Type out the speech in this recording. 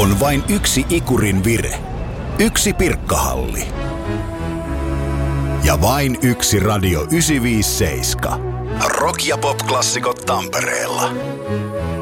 On vain yksi ikurin vire. Yksi Pirkkahalli. Ja vain yksi Radio 957. Rock- ja pop-klassikot Tampereella.